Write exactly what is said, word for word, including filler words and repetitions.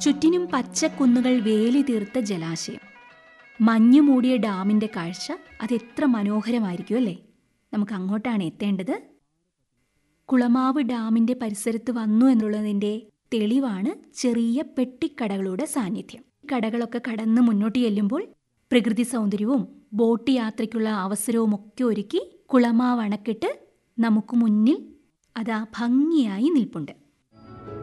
ചുറ്റിനും പച്ചക്കുന്നുകൾ വേലി തീർത്ത ജലാശയം, മഞ്ഞു മൂടിയ ഡാമിൻ്റെ കാഴ്ച അതെത്ര മനോഹരമായിരിക്കും അല്ലേ? നമുക്ക് അങ്ങോട്ടാണ് എത്തേണ്ടത്. കുളമാവ് ഡാമിൻ്റെ പരിസരത്ത് വന്നു എന്നുള്ളതിൻ്റെ തെളിവാണ് ചെറിയ പെട്ടിക്കടകളുടെ സാന്നിധ്യം. കടകളൊക്കെ കടന്ന് മുന്നോട്ട് ചെല്ലുമ്പോൾ പ്രകൃതി സൗന്ദര്യവും ബോട്ട് യാത്രയ്ക്കുള്ള അവസരവും ഒക്കെ ഒരുക്കി കുളമാവ് അണക്കെട്ട് നമുക്ക് മുന്നിൽ അതാ ഭംഗിയായി നിൽപ്പുണ്ട്.